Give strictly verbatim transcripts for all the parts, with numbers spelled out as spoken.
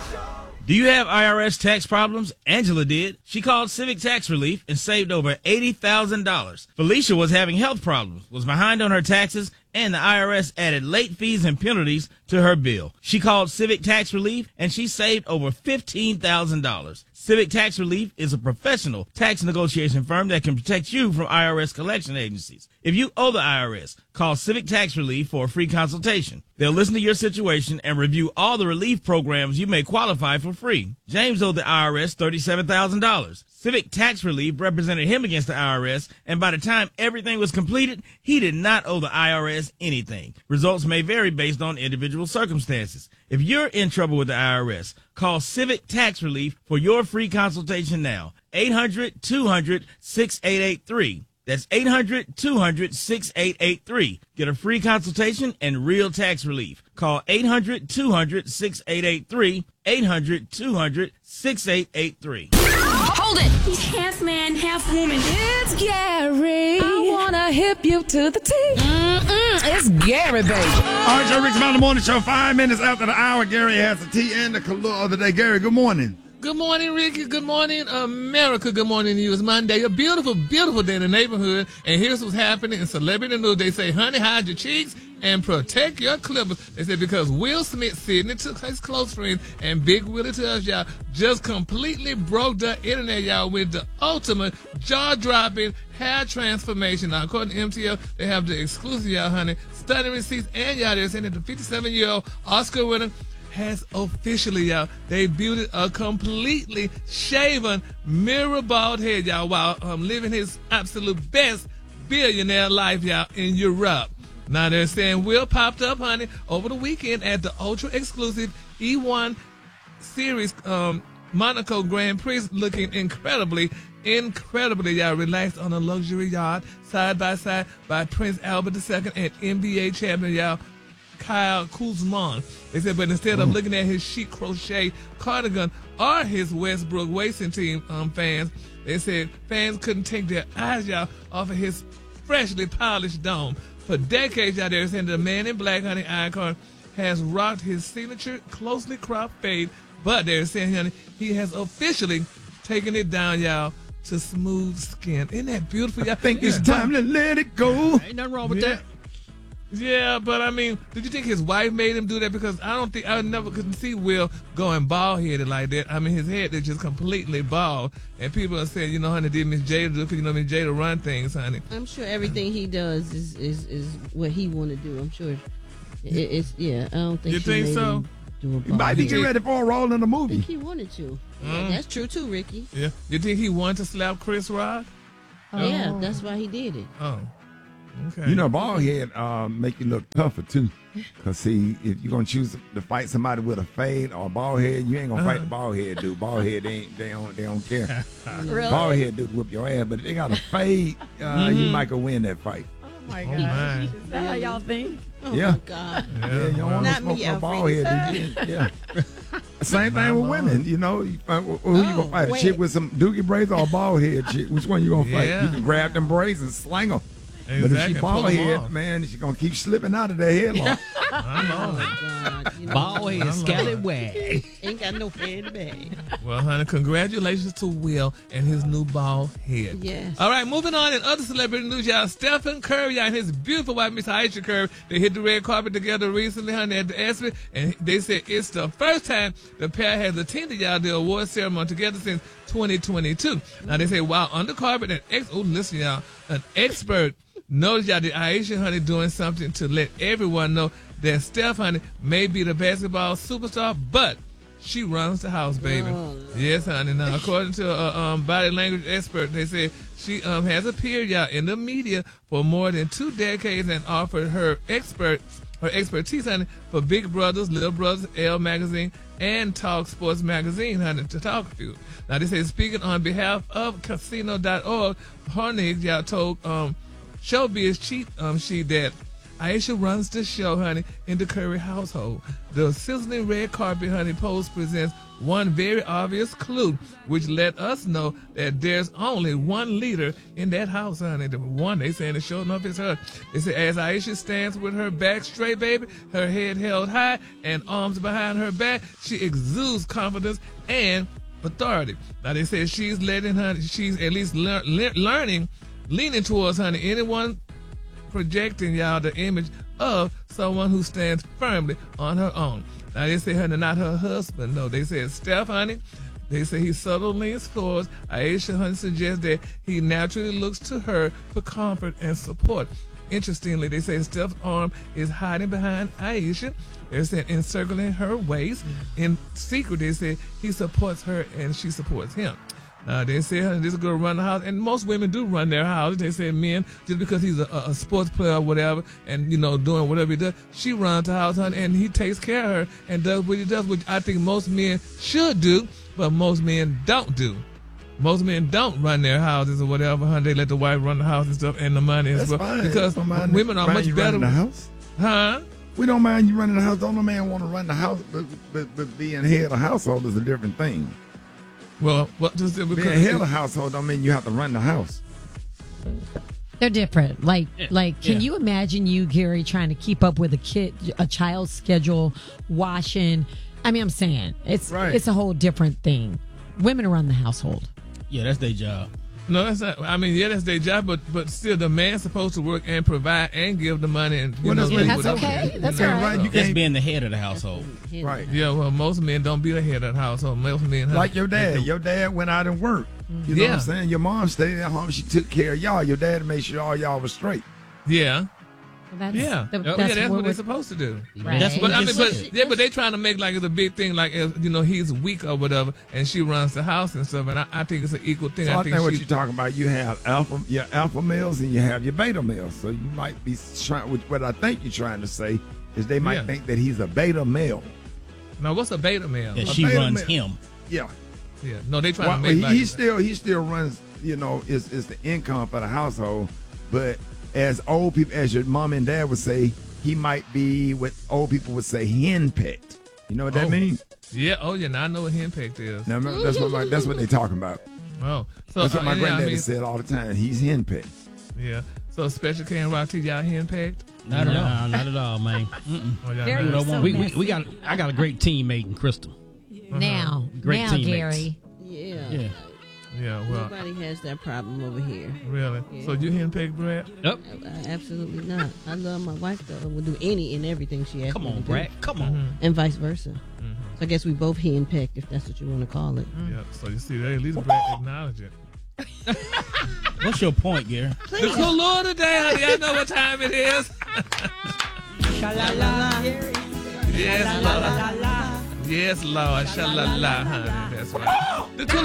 Do you have I R S tax problems? Angela did. She called Civic Tax Relief and saved over eighty thousand dollars. Felicia was having health problems, was behind on her taxes, and the I R S added late fees and penalties to her bill. She called Civic Tax Relief and she saved over fifteen thousand dollars. Civic Tax Relief is a professional tax negotiation firm that can protect you from I R S collection agencies. If you owe the I R S, call Civic Tax Relief for a free consultation. They'll listen to your situation and review all the relief programs you may qualify for free. James owed the I R S thirty-seven thousand dollars. Civic Tax Relief represented him against the I R S, and by the time everything was completed, he did not owe the I R S anything. Results may vary based on individual circumstances. If you're in trouble with the I R S, call Civic Tax Relief for your free consultation now. eight hundred, two hundred, six eight eight three. That's eight hundred, two hundred, six eight eight three. Get a free consultation and real tax relief. Call eight hundred, two hundred, six eight eight three. eight hundred, two hundred, six eight eight three. Hold it! He's half man, half woman. It's Gary. I wanna hip you to the T. Mm-mm, it's Gary, baby. All right, Joe Rick's Mountain Morning Show. Five minutes after the hour, Gary has the tea and the color of the day. Gary, good morning. Good morning, Ricky. Good morning, America. Good morning to you. It's Monday. A beautiful, beautiful day in the neighborhood. And here's what's happening in celebrity news. They say, honey, hide your cheeks and protect your clippers. They said because Will Smith, Sidney took his close friend, and Big Willie to us, y'all, just completely broke the internet, y'all, with the ultimate jaw-dropping hair transformation. Now, according to M T L, they have the exclusive, y'all, honey, stunning receipts, and y'all, they're saying that the fifty-seven-year-old Oscar winner has officially, y'all, debuted a completely shaven, mirror bald head, y'all, while um, living his absolute best billionaire life, y'all, in Europe. Now they're saying Will popped up, honey, over the weekend at the ultra-exclusive E one Series um, Monaco Grand Prix, looking incredibly, incredibly, y'all, relaxed on a luxury yacht, side by side by Prince Albert the Second and N B A champion, y'all, Kyle Kuzma. They said, but instead of looking at his chic crochet cardigan or his Westbrook Racing Team um, fans, they said fans couldn't take their eyes, y'all, off of his freshly polished dome. For decades, y'all, they're saying the man in black, honey, icon has rocked his signature closely cropped fade, but they're saying, honey, he has officially taken it down, y'all, to smooth skin. Isn't that beautiful, y'all? I think it's time to let it go. Ain't nothing wrong with Yeah. that. Yeah, but I mean, did you think his wife made him do that? Because I don't think, I never couldn't see Will going bald-headed like that. I mean, his head is just completely bald. And people are saying, you know, honey, did Miss Jada do it? Because, you know, Miss Jada run things, honey. I'm sure everything he does is, is, is what he want to do. I'm sure it, it's, yeah, I don't think You she think made so? him do a You bald might be head. getting ready for a role in the I movie. think he wanted to. Yeah, Mm. that's true too, Ricky. Yeah. You think he wanted to slap Chris Rock? Yeah, that's why he did it. Oh, okay. You know, bald head uh, make you look tougher, too. Because, see, if you're going to choose to fight somebody with a fade or a bald head, you ain't going to Uh-huh. fight the bald head dude. Bald head, they, ain't, they, don't, they don't care. Really? Bald head dude whoop your ass, but if they got a fade, uh, Mm-hmm. you might go win that fight. Oh, my Oh, God. my. Is that how y'all think? Oh Yeah. my God. Yeah, you don't want to Not smoke me, no bald Alfred. head dude. Yeah. Same thing with women, you know. You, uh, who you Oh, gonna fight? A wait. chick with some dookie braids or a bald head chick? Which one you gonna fight? Yeah. You can grab them braids and slang them. But if Exactly, she pull bald 'em head, off. man, she gonna keep slipping out of that headlock. I know. God, you know, Bald head, I scallywag. ain't got no fan bag. Well, honey, congratulations to Will and his new bald head. Yes. All right, moving on in other celebrity news, y'all. Stephen Curry and his beautiful wife, Miss Aisha Curry, they hit the red carpet together recently, honey, at the ESPY, and they said it's the first time the pair has attended, y'all, the award ceremony together since twenty twenty-two. Now, they say while on the carpet, an ex, oh, listen, y'all, an expert noticed, y'all, that Aisha, honey, doing something to let everyone know that Steph, honey, may be the basketball superstar, but she runs the house, baby. Oh. Yes, honey. Now, according to a um, body language expert, they said she um, has appeared, y'all, in the media for more than two decades and offered her expert her expertise, honey, for Big Brothers, Little Brothers, Elle Magazine, and Talk Sports Magazine, honey, to talk a few. Now, they say speaking on behalf of Casino dot org, Hornig, y'all, told um, Showbiz chief um, she that Aisha runs the show, honey, in the Curry household. The sizzling red carpet, honey, post presents one very obvious clue, which let us know that there's only one leader in that house, honey. The one they saying is sure enough is her. They say as Aisha stands with her back straight, baby, her head held high and arms behind her back, she exudes confidence and authority. Now they say she's letting her, she's at least lear, le- learning, leaning towards, honey, anyone projecting y'all the image of someone who stands firmly on her own. Now they say, honey, not her husband. No, they say Steph, honey. They say he subtly leans towards Aisha, honey, suggests that he naturally looks to her for comfort and support. Interestingly, they say Steph's arm is hiding behind Aisha. They said encircling her waist. In secret, they say he supports her and she supports him. Uh, they say honey, this girl run the house, and most women do run their house. They say men, just because he's a, a sports player or whatever, and you know doing whatever he does, she runs the house, honey, and he takes care of her and does what he does, which I think most men should do, but most men don't do. Most men don't run their houses or whatever, honey. They let the wife run the house and stuff and the money and That's stuff fine. because Don't mind- women are mind much you better. running the house. Huh? We don't mind you running the house. Don't no man want to run the house, but, but, but being head of the household is a different thing. Well, what just because Being head of the household don't mean you have to run the house. They're different. Like, Yeah. like, can Yeah. you imagine you, Gary, trying to keep up with a kid, a child's schedule, washing? I mean, I'm saying it's Right. it's a whole different thing. Women run the household. Yeah, that's their job. No, that's not. I mean, yeah, that's their job, but but still, the man's supposed to work and provide and give the money and you Well, know. that's do what- That's whatever. okay. You That's know, all right. You That's can't- being the head of the household. Right. Yeah, well, most men don't be the head of the household. Most men, huh? Like your dad. Your dad went out and worked. You know Yeah. what I'm saying? Your mom stayed at home. She took care of y'all. Your dad made sure all y'all was straight. yeah, Well, that's, yeah, the- oh, yeah. That's what what we're- they're supposed to do. Right. That's what But we I mean, just but said. yeah, but they trying to make like it's a big thing, like if, you know he's weak or whatever, and she runs the house and stuff. And I, I think it's an equal thing. So I think what she, you're talking about, you have alpha, your alpha males and you have your beta males. So you might be trying. What I think you're trying to say is they might Yeah. think that he's a beta male. Now, what's a beta male? That A she beta runs male. him. Yeah. Yeah, no, they trying Well, to make he, like he still he still runs. You know, is is the income for the household. But as old people, as your mom and dad would say, he might be what old people would say henpecked. You know what that Oh. means? Yeah, oh yeah, now I know what henpecked is. Now remember, that's what my, that's what they talking about. Oh, so That's what uh, my yeah, granddaddy I mean, said all the time. He's henpecked. Yeah, so Special K and Rock T, y'all henpecked? Not at all. Not at all, man. Oh, y'all Very not? so we, we, messy. we got. I got a great teammate in Crystal. Now, Great now, teammates. Gary. Yeah. Yeah. Yeah, well, Nobody has that problem over here. really. So you henpecked, Brad? Yep. I, I, absolutely not. I love my wife though. We'll do any and everything she asks Come me on, to do. Brad. Come on. And vice versa. Mm-hmm. So I guess we both henpecked, if that's what you want to call it. Yeah. So you see, they at least Brad acknowledge it. What's your point, Gary? The cool Lord today, honey. I know what time it is. Yes, Lord. Yes, Lord. Shalala, honey. That's right. The cool.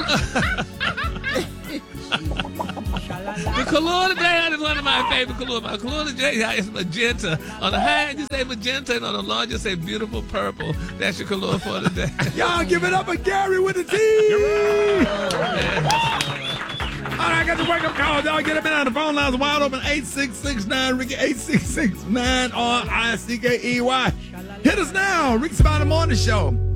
The color today honey, is one of my favorite colors. My color today is magenta. On the high end, you say magenta, and on the low, you say beautiful purple. That's your color for today. Y'all give it up for Gary with the T. All right, I got the wake up call. Y'all get up in on the phone lines wide open. eight six six nine Ricky eight six six nine R I C K E Y. Hit us now. Rick's About the Morning Show.